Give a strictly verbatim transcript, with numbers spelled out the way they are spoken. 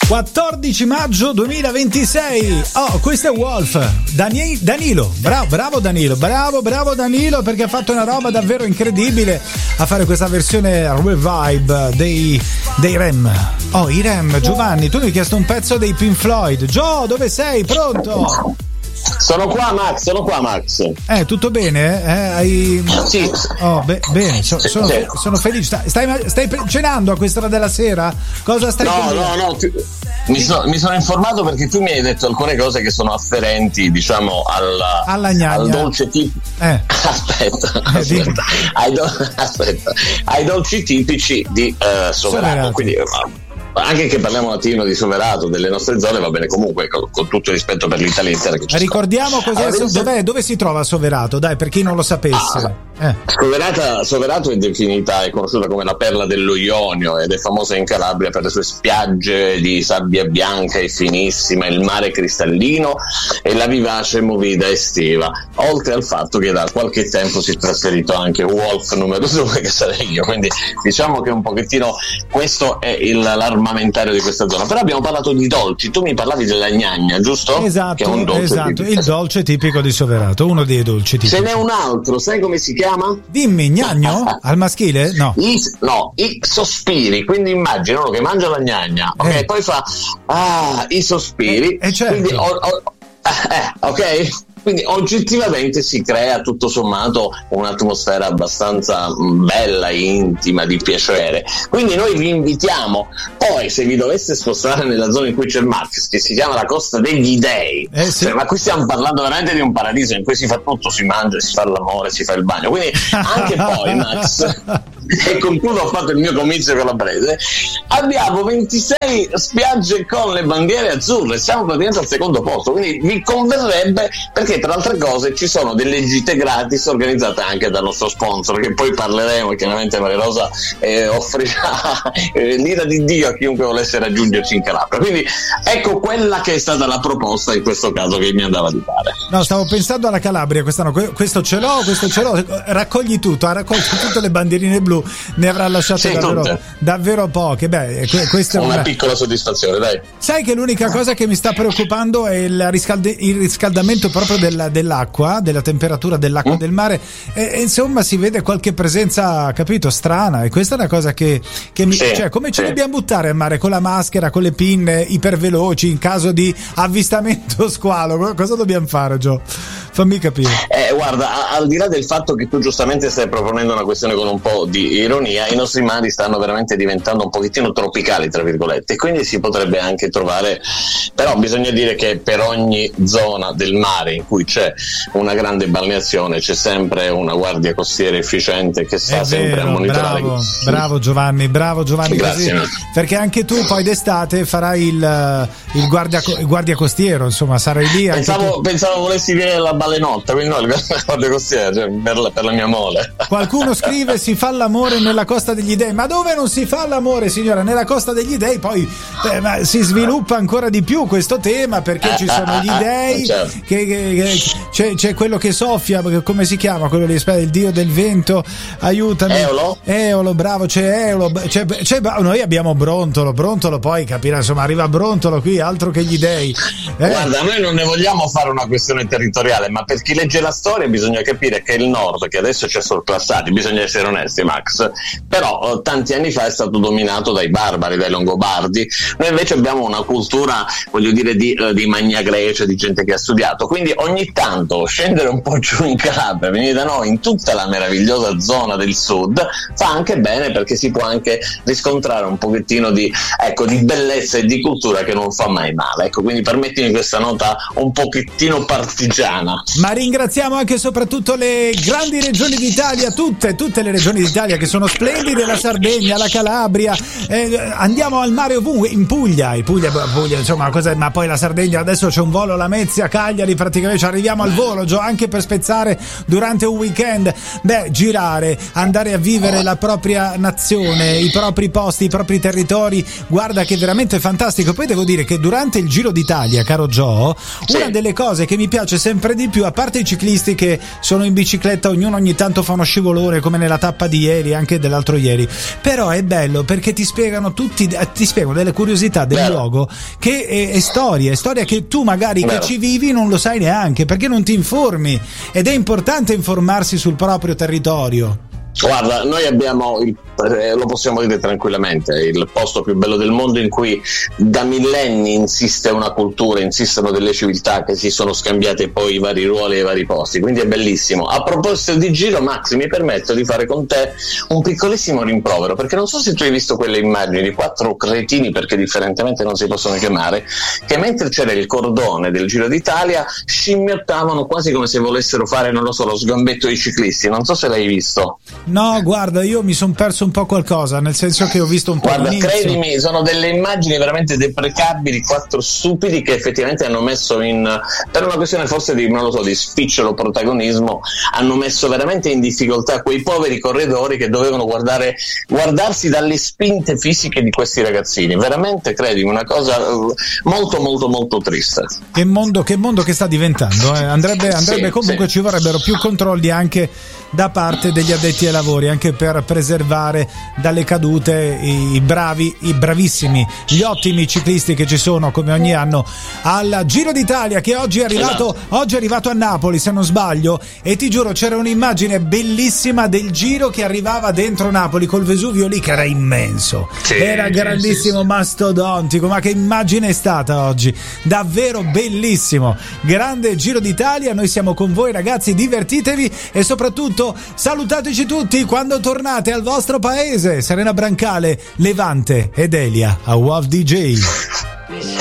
quattordici maggio duemilaventisei. Oh, questo è Wolf. Dani- Danilo, bravo, bravo Danilo, bravo, bravo Danilo, perché ha fatto una roba davvero incredibile a fare questa versione revive dei, dei Rem. Oh, i Rem, Giovanni, tu mi hai chiesto un pezzo dei Pink Floyd. Gio, dove sei? Pronto? Sono qua Max, sono qua Max. Eh, tutto bene? Eh, hai... Sì. Oh, be- bene, so- sono, sì. sono felice. Stai, stai cenando a quest'ora della sera? Cosa stai No, facendo? no, no, ti- mi, so- mi sono informato perché tu mi hai detto alcune cose che sono afferenti, diciamo, alla, alla gnagna. al dolce tipo. Eh. Aspetta, Eh, aspetta. Ai, do- aspetta. Ai dolci tipici di uh, Soverato. Soverato. Quindi, anche che parliamo un attimo di Soverato, delle nostre zone, va bene comunque, con, con tutto il rispetto per l'Italia intera che ci ricordiamo cos'è, allora, dov'è, dove si trova Soverato, dai, per chi non lo sapesse. Ah, eh. Soverata, Soverato è definita, è conosciuta come la perla dello Ionio ed è famosa in Calabria per le sue spiagge di sabbia bianca e finissima, il mare cristallino e la vivace movida estiva, oltre al fatto che da qualche tempo si è trasferito anche Wolf numero due, che sarei io, quindi diciamo che un pochettino questo è il, l'armamentario di questa zona. Però abbiamo parlato di dolci, tu mi parlavi della gnagna, giusto? Esatto, che è un dolce esatto, tipico. il dolce tipico di Soverato, uno dei dolci tipici. Ce n'è un altro, sai come si chiama? Dimmi, gnagno? Al maschile? No. I, no, i sospiri, quindi immagina uno che mangia la gnagna, ok? Eh. Poi fa ah, i sospiri, Eh, eh, certo. quindi, o, o, eh, ok? Quindi oggettivamente si crea tutto sommato un'atmosfera abbastanza bella, intima, di piacere. Quindi noi vi invitiamo, poi se vi doveste spostare nella zona in cui c'è il Marx, che si chiama la Costa degli Dei, eh, sì. cioè, ma qui stiamo parlando veramente di un paradiso in cui si fa tutto, si mangia, si fa l'amore, si fa il bagno. Quindi anche poi Max, e concludo, ho fatto il mio comizio calabrese, abbiamo ventisei spiagge con le bandiere azzurre, siamo praticamente al secondo posto, quindi vi converrebbe, perché tra altre cose ci sono delle gite gratis organizzate anche dal nostro sponsor, che poi parleremo, chiaramente Maria Rosa eh, offrirà eh, l'ira di Dio a chiunque volesse raggiungerci in Calabria. Quindi ecco quella che è stata la proposta in questo caso che mi andava di fare. No, stavo pensando alla Calabria quest'anno, questo ce l'ho, questo ce l'ho, raccogli tutto, ha raccolto tutte le bandierine blu, ne avrà lasciate sì, davvero, davvero poche. Beh, questa è una, una piccola soddisfazione, dai. Sai che l'unica cosa che mi sta preoccupando è il, riscalde- il riscaldamento proprio della, dell'acqua, della temperatura dell'acqua mm. del mare, e, e insomma si vede qualche presenza, capito, strana, e questa è una cosa che, che mi, sì, cioè come ci sì. dobbiamo buttare al mare con la maschera, con le pinne iperveloci in caso di avvistamento squalo? Cosa dobbiamo fare, Gio? Fammi capire. Eh, guarda, al di là del fatto che tu giustamente stai proponendo una questione con un po' di ironia, i nostri mari stanno veramente diventando un pochettino tropicali, tra virgolette, e quindi si potrebbe anche trovare, però bisogna dire che per ogni zona del mare in cui c'è una grande balneazione c'è sempre una guardia costiera efficiente che sta È sempre vero, a monitorare. Bravo, bravo Giovanni, bravo Giovanni. Grazie. Così, perché anche tu poi d'estate farai il, il, guardia, il guardia costiero, insomma, sarai lì. Anche Pensavo, tu. pensavo volessi dire la balenotta, quindi no, il guardia costiera, cioè, per, la, per la mia mole. Qualcuno scrive si fa l'amore nella Costa degli Dei, ma dove non si fa l'amore, signora? Nella Costa degli Dei poi eh, ma si sviluppa ancora di più questo tema, perché ci sono gli dei, certo. che, che, che c'è, c'è quello che soffia, come si chiama quello lì, aspetta, il dio del vento, aiutami. Eolo? Eolo, bravo, c'è Eolo, c'è, c'è, noi abbiamo Brontolo, Brontolo poi capirà, insomma, arriva Brontolo qui, altro che gli dei. Eh? Guarda, noi non ne vogliamo fare una questione territoriale, ma per chi legge la storia bisogna capire che il nord, che adesso ci ha sorpassati, bisogna essere onesti Max, però tanti anni fa è stato dominato dai barbari, dai longobardi. Noi invece abbiamo una cultura, voglio dire, di, di Magna Grecia, di gente che ha studiato, quindi ogni tanto scendere un po' giù in Calabria, venire da noi in tutta la meravigliosa zona del sud fa anche bene, perché si può anche riscontrare un pochettino di, ecco, di bellezza e di cultura che non fa mai male. Ecco, quindi permettimi questa nota un pochettino partigiana. Ma ringraziamo anche e soprattutto le grandi regioni d'Italia, tutte, tutte le regioni d'Italia che sono splendide, la Sardegna, la Calabria, eh, andiamo al mare ovunque, in Puglia, in Puglia, Puglia insomma, cosa, ma poi la Sardegna, adesso c'è un volo Lamezia, Cagliari, praticamente ci arriviamo al volo, Gio, anche per spezzare durante un weekend. Beh, girare, andare a vivere la propria nazione, i propri posti, i propri territori, guarda che è veramente fantastico. Poi devo dire che durante il Giro d'Italia, caro Gio, sì. una delle cose che mi piace sempre di più, a parte i ciclisti che sono in bicicletta, ognuno ogni tanto fa uno scivolone come nella tappa di ieri, anche dell'altro ieri, però è bello perché ti spiegano tutti, ti spiegano delle curiosità del Vero. luogo che è, è storia, è storia che tu magari Vero. che ci vivi non lo sai neanche perché non ti informi, ed è importante informarsi sul proprio territorio. Guarda, noi abbiamo, il, lo possiamo dire tranquillamente, il posto più bello del mondo in cui da millenni insiste una cultura, insistono delle civiltà che si sono scambiate poi i vari ruoli e i vari posti, quindi è bellissimo. A proposito di giro, Max, mi permetto di fare con te un piccolissimo rimprovero, perché non so se tu hai visto quelle immagini di quattro cretini, perché differentemente non si possono chiamare, che mentre c'era il cordone del Giro d'Italia scimmiottavano quasi come se volessero fare, non lo so, lo sgambetto ai ciclisti. Non so se l'hai visto. No, guarda, io mi sono perso un po' qualcosa, nel senso che ho visto un po' Guarda, l'inizio. credimi, sono delle immagini veramente deprecabili, quattro stupidi che effettivamente hanno messo in, per una questione forse di, non lo so, di spicciolo protagonismo, hanno messo veramente in difficoltà quei poveri corridori che dovevano guardare, guardarsi dalle spinte fisiche di questi ragazzini. Veramente, credimi, una cosa molto molto molto triste. Che mondo che, mondo che sta diventando, eh? Andrebbe, andrebbe sì, comunque sì. Ci vorrebbero più controlli anche da parte degli addetti ai lavori, anche per preservare dalle cadute i bravi, i bravissimi, gli ottimi ciclisti che ci sono come ogni anno al Giro d'Italia, che oggi è arrivato, oggi è arrivato a Napoli se non sbaglio, e ti giuro c'era un'immagine bellissima del Giro che arrivava dentro Napoli col Vesuvio lì che era immenso, sì, era grandissimo, sì, sì. mastodontico, ma che immagine è stata oggi, davvero bellissimo, grande Giro d'Italia. Noi siamo con voi ragazzi, divertitevi e soprattutto salutateci tutti quando tornate al vostro paese. Serena Brancale, Levante ed Elia a W A V D J.